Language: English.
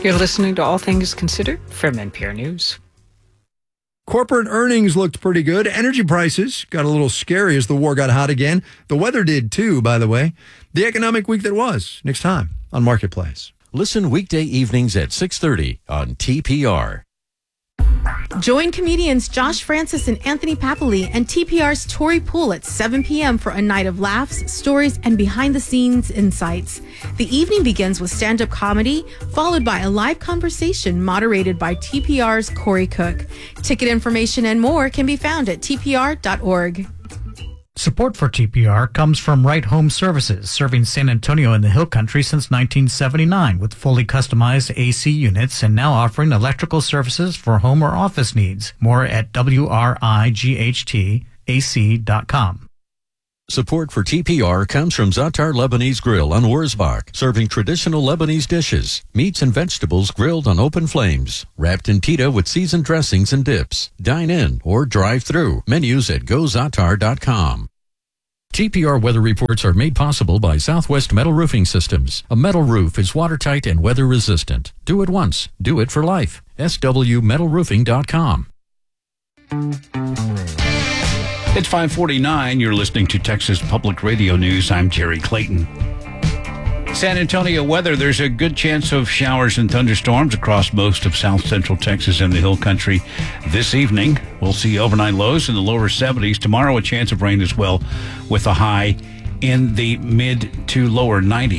You're listening to All Things Considered from NPR News. Corporate earnings looked pretty good. Energy prices got a little scary as the war got hot again. The weather did too, by the way. The economic week that was, next time on Marketplace. Listen weekday evenings at 6:30 on TPR. Join comedians Josh Francis and Anthony Papali and TPR's Tori Poole at 7 p.m. for a night of laughs, stories, and behind-the-scenes insights. The evening begins with stand-up comedy, followed by a live conversation moderated by TPR's Corey Cook. Ticket information and more can be found at tpr.org. Support for TPR comes from Right Home Services, serving San Antonio and the Hill Country since 1979 with fully customized AC units and now offering electrical services for home or office needs. More at WRIGHTAC.com. Support for TPR comes from Zatar Lebanese Grill on Wurzbach, serving traditional Lebanese dishes, meats and vegetables grilled on open flames, wrapped in pita with seasoned dressings and dips. Dine in or drive through. Menus at gozatar.com. TPR weather reports are made possible by Southwest Metal Roofing Systems. A metal roof is watertight and weather resistant. Do it once. Do it for life. swmetalroofing.com. It's 5:49. You're listening to Texas Public Radio News. I'm Jerry Clayton. San Antonio weather. There's a good chance of showers and thunderstorms across most of south central Texas and the Hill Country this evening. We'll see overnight lows in the lower 70s. Tomorrow, a chance of rain as well, with a high in the mid to lower 90s.